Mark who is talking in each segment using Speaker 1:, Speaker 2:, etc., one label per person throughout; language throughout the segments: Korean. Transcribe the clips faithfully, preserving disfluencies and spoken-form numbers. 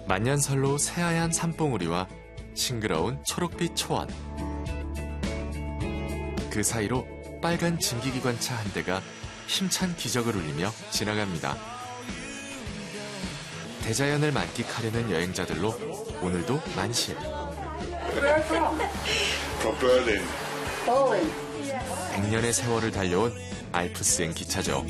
Speaker 1: 만년설로 새하얀 산봉우리와 싱그러운 초록빛 초원. 그 사이로 빨간 증기기관차 한 대가 힘찬 기적을 울리며 지나갑니다. 대자연을 만끽하려는 여행자들로 오늘도 만실. 백 년의 세월을 달려온 알프스행 기차죠.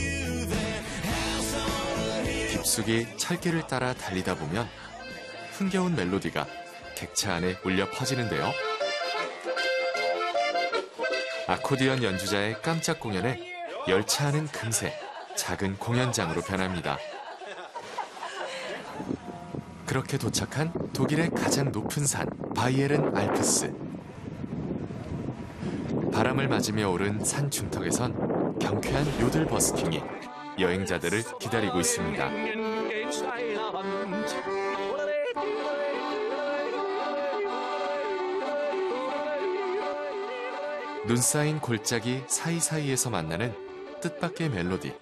Speaker 1: 깊숙이 철길을 따라 달리다 보면 흥겨운 멜로디가 객차 안에 울려 퍼지는데요. 아코디언 연주자의 깜짝 공연에 열차 안은 금세 작은 공연장으로 변합니다. 그렇게 도착한 독일의 가장 높은 산 바이에른 알프스. 바람을 맞으며 오른 산 중턱에선 경쾌한 요들 버스킹이 여행자들을 기다리고 있습니다. 눈 쌓인 골짜기 사이사이에서 만나는 뜻밖의 멜로디.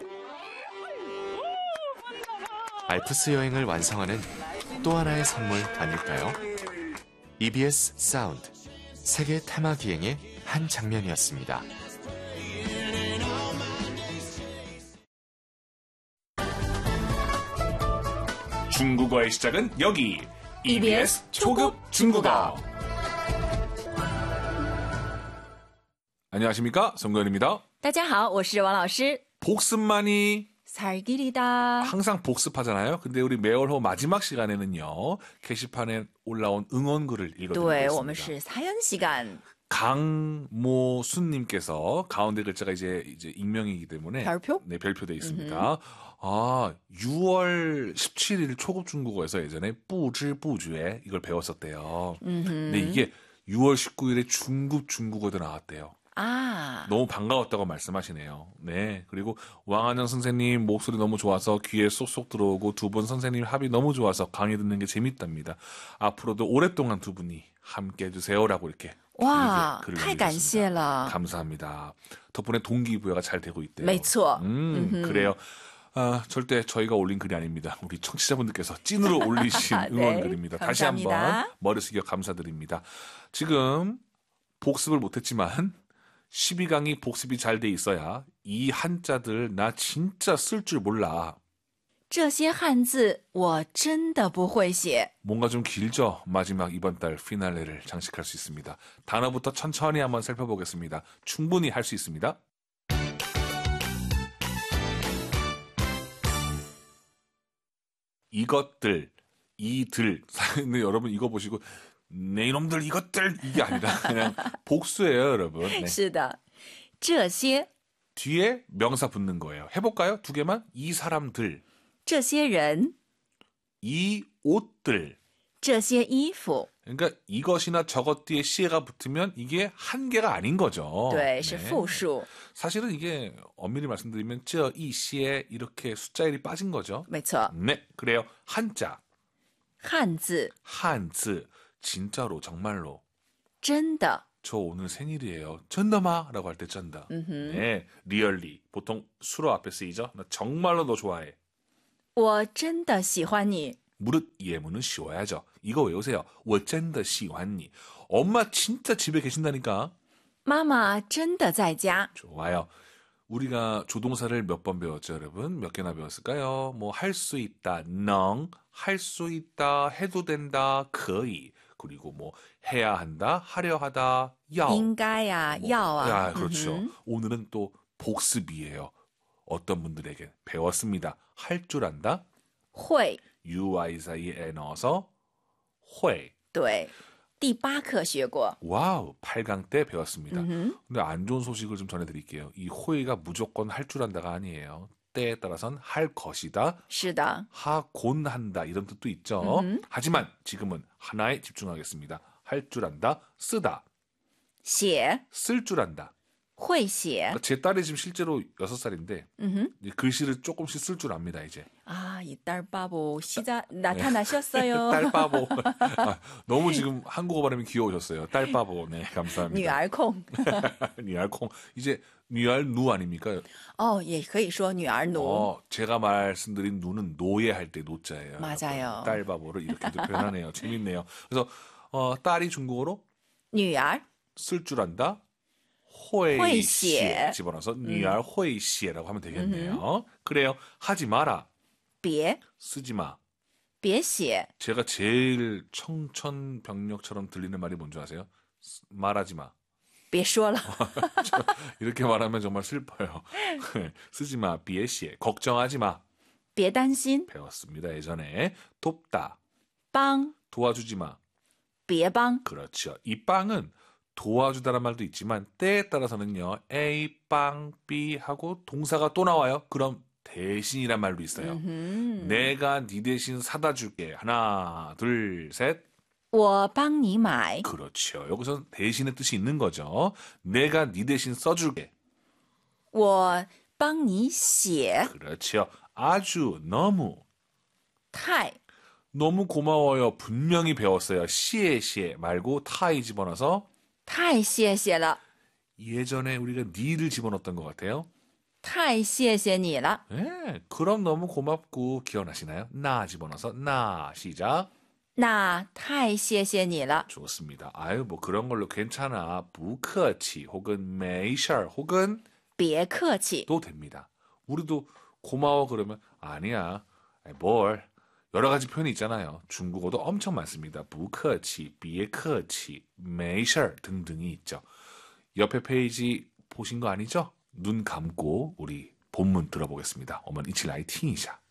Speaker 1: 알프스 여행을 완성하는 또 하나의 선물 아닐까요? 이비에스 사운드, 세계 테마 기행의 한 장면이었습니다.
Speaker 2: 중국어의 시작은 여기 이비에스 초급 중국어. 안녕하십니까, 송건입니다.
Speaker 3: 大家好，我是王老师。
Speaker 2: 복습만이
Speaker 3: 살길이다.
Speaker 2: 항상 복습하잖아요. 근데 우리 매월호 마지막 시간에는요, 게시판에 올라온 응원글을 읽어드리고
Speaker 3: 对，我们
Speaker 2: 있습니다.
Speaker 3: 是사연 시간.
Speaker 2: 강모순님께서 가운데 글자가 이제 이제 익명이기 때문에
Speaker 3: 별표?
Speaker 2: 네, 별표돼 있습니다. 아, 유월 십칠일 초급 중국어에서 예전에 뿌지뿌주에 이걸 배웠었대요. 근데 이게 유월 십구일에 중급 중국어도 나왔대요.
Speaker 3: 아,
Speaker 2: 너무 반가웠다고 말씀하시네요. 네. 그리고 왕한영 선생님 목소리 너무 좋아서 귀에 쏙쏙 들어오고 두 분 선생님 합이 너무 좋아서 강의 듣는 게 재밌답니다. 앞으로도 오랫동안 두 분이 함께 해주세요라고 이렇게.
Speaker 3: 와,
Speaker 2: 글을
Speaker 3: 太感谢
Speaker 2: 남겨주셨습니다.
Speaker 3: 了。
Speaker 2: 감사합니다. 덕분에 동기부여가 잘 되고 있대요.
Speaker 3: 没错。
Speaker 2: 음, 그래요. 아, 절대 저희가 올린 글이 아닙니다. 우리 청취자분들께서 찐으로 올리신
Speaker 3: 네,
Speaker 2: 응원글입니다. 다시
Speaker 3: 감사합니다.
Speaker 2: 한번 머리 숙여 감사드립니다. 지금 복습을 못했지만 십이 강이 복습이 잘 돼 있어야 이 한자들 나 진짜 쓸 줄 몰라.
Speaker 3: 这些汉字我真的不会写。
Speaker 2: 뭔가 좀 길죠? 마지막 이번 달 피날레를 장식할 수 있습니다. 단어부터 천천히 한번 살펴보겠습니다. 충분히 할 수 있습니다. 이것들, 이들. 근데 여러분 이거 보시고 내 이놈들 이것들 이게 아니라 그냥 복수예요, 여러분. 네.
Speaker 3: 是的，这些
Speaker 2: 뒤에 명사 붙는 거예요. 해볼까요? 두 개만. 이 사람들,
Speaker 3: 这些人，
Speaker 2: 이 옷들.
Speaker 3: 这些衣服，
Speaker 2: 그러니까 이것이나 저것 뒤에 시에가 붙으면 이게 한 개가 아닌 거죠.
Speaker 3: 对，是复数。
Speaker 2: 사실은 이게 엄밀히 말씀드리면 저, 이, 시에 이렇게 숫자 일이 빠진 거죠.
Speaker 3: 没错，
Speaker 2: 네, 그래요. 한자,
Speaker 3: 汉字
Speaker 2: 한즈, 진짜로 정말로.
Speaker 3: 真的，
Speaker 2: 저 오늘 생일이에요. 쩐다마라고 할 때 쩐다.
Speaker 3: 음흠.
Speaker 2: 네, 리얼리. 보통 수로 앞에 쓰이죠. 나 정말로 너 좋아해.
Speaker 3: 我真的喜欢你。
Speaker 2: 무릇 예문은 씌워야죠. 이거 외우세요. 我真的喜欢你. 엄마 진짜 집에 계신다니까.
Speaker 3: 妈妈真的在家。
Speaker 2: 좋아요. 우리가 조동사를 몇 번 배웠죠, 여러분? 몇 개나 배웠을까요? 뭐 할 수 있다, 능, 할 수 있다, 해도 된다, 可以. 그리고 뭐 해야 한다, 하려 하다, 要.
Speaker 3: 应该呀，要啊。
Speaker 2: 야, 그렇죠.
Speaker 3: 음
Speaker 2: 오늘은 또 복습이에요. 어떤 분들에게 배웠습니다. 할 줄 안다.
Speaker 3: 会，
Speaker 2: 유아이 사이에 넣어서 会.
Speaker 3: 对，第八课学过。
Speaker 2: 와우, 팔 강 때 배웠습니다.
Speaker 3: 음
Speaker 2: 근데 안 좋은 소식을 좀 전해드릴게요. 이 호의가 무조건 할 줄 안다가 아니에요. 때에 따라선 할 것이다,
Speaker 3: 是的，
Speaker 2: 하곤한다 이런 뜻도 있죠.
Speaker 3: 음흠.
Speaker 2: 하지만 지금은 하나에 집중하겠습니다. 할 줄 안다, 쓰다,
Speaker 3: 写
Speaker 2: 쓸 줄 안다,
Speaker 3: 会写
Speaker 2: 제 딸이 지금 실제로 여섯 살인데
Speaker 3: 음흠.
Speaker 2: 이제 글씨를 조금씩 쓸 줄 압니다 이제.
Speaker 3: 아, 이 딸바보 시작 나타나셨어요.
Speaker 2: 딸바보. 아, 너무 지금 한국어 발음이 귀여우셨어요. 딸바보. 네, 감사합니다.
Speaker 3: 女儿控
Speaker 2: 니알콩. 이제 니알누 아닙니까?
Speaker 3: 哦，也可以说女儿奴
Speaker 2: 어, 제가 말씀드린 누는 노예할 때 노자예요.
Speaker 3: 맞아요.
Speaker 2: 딸바보를 이렇게도 표현하네요. 재밌네요. 그래서 어, 딸이 중국어로
Speaker 3: 女儿
Speaker 2: 쓸 줄 안다.
Speaker 3: 会
Speaker 2: 会
Speaker 3: 写
Speaker 2: 집어넣어서 니알会写라고 하면 되겠네요. 그래요. 하지 마라.
Speaker 3: 别
Speaker 2: 쓰지 마.
Speaker 3: 别写
Speaker 2: 제가 제일 청천벽력처럼 들리는 말이 뭔지 아세요? 쓰- 말하지 마.
Speaker 3: 别说了
Speaker 2: 이렇게 말하면 정말 슬퍼요. 쓰지 마. 비에시에. 걱정하지 마.
Speaker 3: 别担心
Speaker 2: 배웠습니다. 예전에. 돕다.
Speaker 3: 帮
Speaker 2: 도와주지 마.
Speaker 3: 别帮
Speaker 2: 그렇죠. 이 빵은 도와주다란 말도 있지만 때에 따라서는요. A, 빵, B 하고 동사가 또 나와요. 그럼 대신이란 말도 있어요.
Speaker 3: 음.
Speaker 2: 내가 네 대신 사다 줄게. 하나, 둘, 셋.
Speaker 3: 我帮你买
Speaker 2: 그렇죠. 여기서 대신의 뜻이 있는 거죠. 내가 네 대신 써줄게.
Speaker 3: 我帮你写
Speaker 2: 그렇죠. 아주 너무
Speaker 3: 太
Speaker 2: 너무 고마워요. 분명히 배웠어요. 시에 시에 말고 타이 집어넣어서
Speaker 3: 太谢谢了
Speaker 2: 예전에 우리가 니를 집어넣었던 것 같아요.
Speaker 3: 太谢谢你了
Speaker 2: 예, 그럼 너무 고맙고 기억나시나요? 나 집어넣어서 나 시작.
Speaker 3: 那太谢谢你了
Speaker 2: 좋습니다. 아유 뭐 그런 걸로 괜찮아. 不客气 혹은 没事儿 혹은
Speaker 3: 别客气
Speaker 2: 도 됩니다. 우리도 고마워 그러면 아니야. 아이, 뭘 여러 가지 표현이 있잖아요. 중국어도 엄청 많습니다. 不客气, 别客气, 没事儿 등등이 있죠. 옆에 페이지 보신 거 아니죠? 눈 감고 우리 본문 들어보겠습니다. 我们一起来听一下.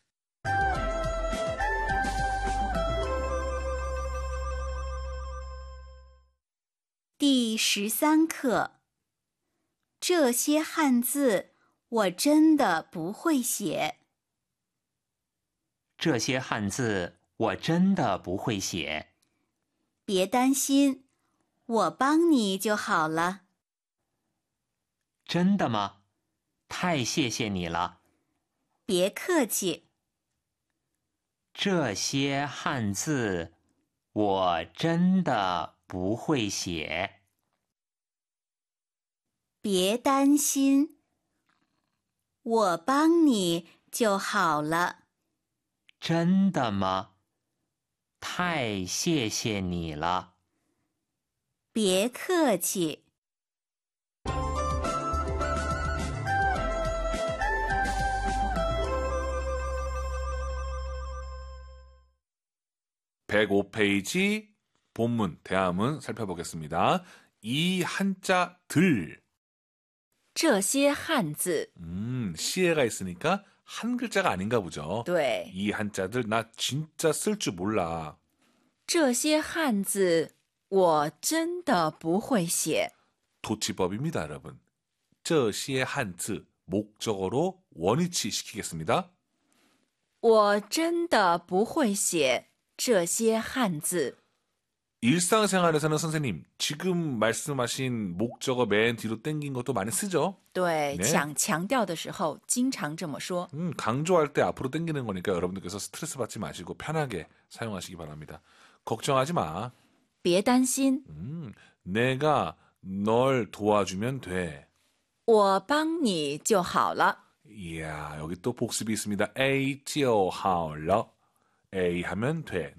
Speaker 4: 第十三课，这些汉字我真的不会写。
Speaker 5: 这些汉字我真的不会写，
Speaker 4: 别担心，我帮你就好了。
Speaker 5: 真的吗？太谢谢你了。
Speaker 4: 别客气，
Speaker 5: 这些汉字我真的不会写。
Speaker 4: 别担心，我帮你就好了。
Speaker 5: 真的吗？太谢谢你了。
Speaker 4: 别客气。
Speaker 2: 백오 페이지 본문 대화문 살펴보겠습니다. 이 한자 들.
Speaker 3: 这些汉字
Speaker 2: 음, 시에가 있으니까 한 글자가 아닌가 보죠.
Speaker 3: 对
Speaker 2: 이 한자들 나 진짜 쓸 줄 몰라.
Speaker 3: 这些汉字我真的不会写
Speaker 2: 도치법입니다, 여러분. 这些汉字 목적어로 원위치 시키겠습니다.
Speaker 3: 我真的不会写这些汉字
Speaker 2: 일상생활에서는 선생님 지금 말씀하신 목적어 맨 뒤로 땡긴 것도 많이 쓰죠.
Speaker 3: 对
Speaker 2: 네
Speaker 3: 想强调的时候经常这么说
Speaker 2: 음, 강조할 때 앞으로 땡기는 거니까 여러분들께서 스트레스 받지 마시고 편하게 사용하시기 바랍니다. 걱정하지 마.
Speaker 3: 别担心
Speaker 2: 음, 내가 널 도와주면 돼.
Speaker 3: 我帮你就好了
Speaker 2: 이야, 여기 또 복습이 있습니다. A 就好了. A 하면 돼.